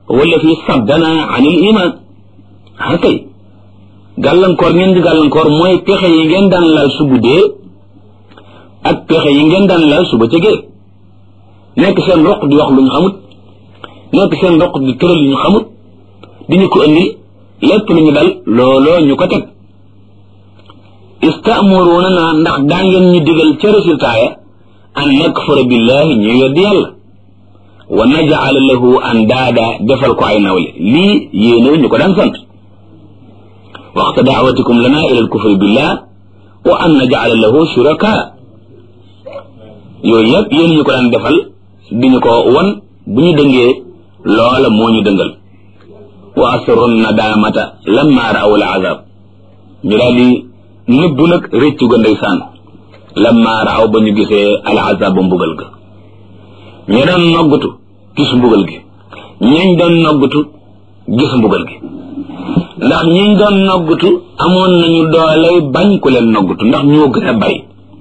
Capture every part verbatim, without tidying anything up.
wala fi saddana anil iman har kay gàllankoor ngeen di gàllankoor mooy pexe yi ngeen daan lal su guddee ak pexe yi ngeen daan lal su bëccëgee nekk seen roq di wax lu ñu xamut nekk seen roq di tëral lu ñu xamut di ñu ko indi lépp lu ñu dal looloo ñu ko teg istamuruna naa ndax daa ngeen ñu digal ca résultat ya an nakfura billahi ñu weddi yàlla wa naj'ala lahu andaada defal ko ay nawle lii yéene ñu ko daan sant waxta daawatikum lana ila alkufri billah wa an naj'ala lahu shuraka yooyu yëpp yéen ñu ko daan defal di ñu ko wan bu ñu dëngee loola moo ñu dëngal wa asru nadamata lamma ra'aw al'azab ñu daal di nëbbu nag réccu ga ndeysaan lamma ra'aw ba ñu gisee al'azab ba mbugal ga ñu doon noggutu gis mbugal gi ñiñ doon noggutu gis mbugal gi ndax ñiñ doon noggutu amoon nañu dooley bañ ku leen noggutu ndax ñoo gën a bari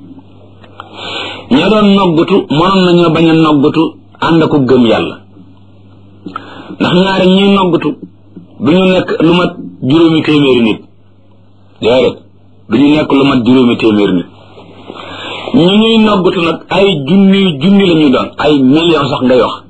ña doon noggutu mënoon nañoo bañ a noggutu ànd ko gëm yàlla ndax ñaari ñuy noggutu du ñu nekk lu mat juróomi téeméeri nit déedéet du ñu nekk lu mat juróomi téeméeri nit ñi ñuy noggutu nag ay junni junni la ñu doon ay million sax ngay wax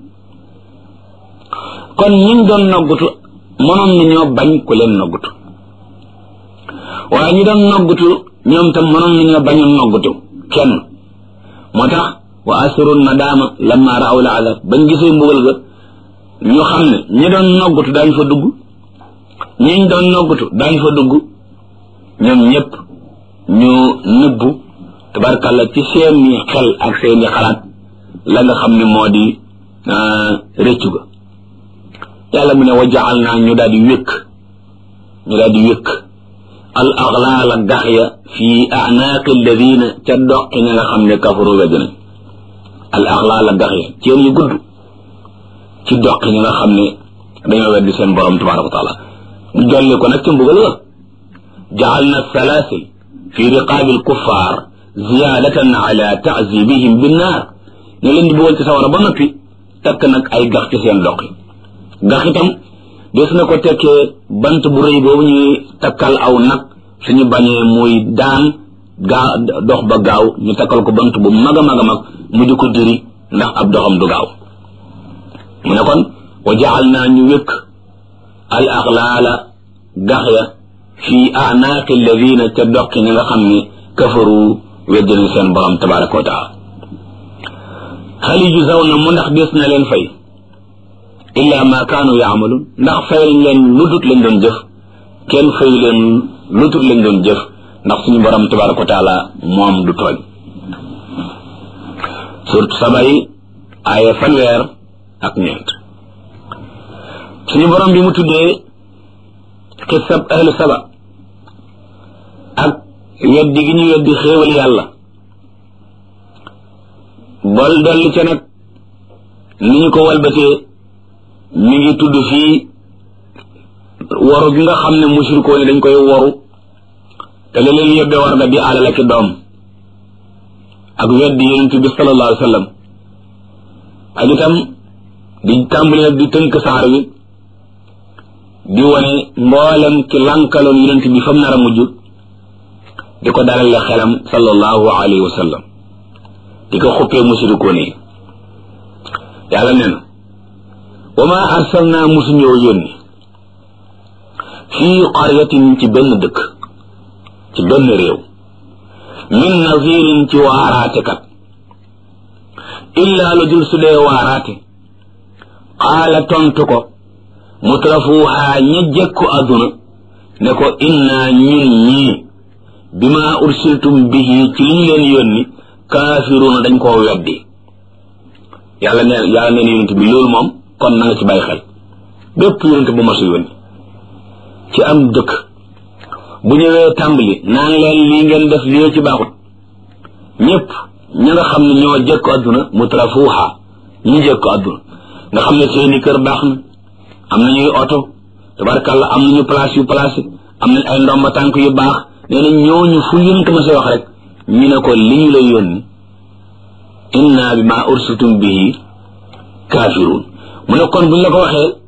kon ñiñ doon noggutu mënoon nañoo bañ ku leen noggutu waaye ñi doon noggutu ñoom tam mënoon nañoo bañ a noggutu kenn moo tax wa asrun nadama lamma ra'aw al'azab bañ gisee mbugal ga ñu xam ne ñi doon noggutu daañ fa dugg ñiñ doon noggutu daañ fa dugg ñoom ñëpp ñu nëbbu tabarkàlla ci seeni xel ak seeni xalaat la nga xam ne moo di rëccu ga yàlla mu ne wa jaal naa ñu daal di wékk ñu daal di wékk al aglaala gax ya fi anaaqi alladina ca doqi ña nga xam ne kafaru wedd nañ al aglaala gax ya ceen yu gudd ci doqi ña nga xam ne dañoo weddi seen borom tabaraka wa taala ñu dolli ko nag ca mbugal la jaal na salaasil fi riqaabi alkuffar ziyaadatan ala taazibihim binnaar ñu leen di bëggal ci sawara ba noppi takk nag ay gax ci seen doqi gax itam des na ko tekkee bant bu rëy boobu ñuy takkal aw nag suñu bañee muy daan gaa dox ba gaaw ñu takkal ko bant bu mag a mag a mag mu di ko diri ndax ab doxam du gaaw mu ne kon wa jaal naa ñu wékk al axlaala gax ya fi anaaqi alladina ca doqi ñi nga xam ne kafaru weddinañ seen borom tabaraka wa taala hal yujzawna mu ndax des na leen fay illa ma kaanu yaamaluun ndax fay leen lu dut lañ doon jëf kenn fay leen lu dut lañ doon jëf ndax suñu borom tabaraka wa taala moom du tooñ surtout sabay aaya fanweer ak ñeent suñu borom bi mu tuddee xisab ahlu saba ak weddi gi ñu weddi xéewal yàlla bol dolli ca nag ni ñu ko walbatee mi ngi tudd fii waru gi nga xam ne mushrikoo ni dañ koy waru te la leen yóbbee war nga di alal ak doom ak weddi yonent bi sallallahu alayhi wa sallam ak itam di tàmbali nag di tënk saar wi di wane mboolem ki lankaloon yonent bi fam nar a mujj di ko dalal la xelam sallallahu alayhi wa sallam di ko xuppee mushrikoo ni yàlla nee na wa ma arsalna musuñoo yónni fii qaryatin ci benn dëkk ci benn réew min nazirin ci waaraate kat illa lu dul su dee waaraate qaala tontu ko mutrafuha ña jekku adduna ne ko inna ñun ñii bima ursiltum bihi ci liñ leen yónni kaafiruuna dañ koo weddi yàlla ne yàlla neen yonent bi loolu moom kon na nga ci bàyyi xel bépp yonent bu ma su yónni ci am dëkk bu ñëwee tàmbali naan leen lii ngeen def lii ci baaxut ñëpp ña nga xam ne ñoo jëkk adduna mutrafuha ñu jëkk adduna nga xam ne seeni kër baax na am nañuy oto tabarkàlla am nañu place yu place am nañ ay ndomba tànk yu baax nee na ñooñu fu yonent ma sa wax rek ñu ne ko li ñu lay yónni inna bima ursiltum bihi kafirun mu ne kon buñ la ko waxee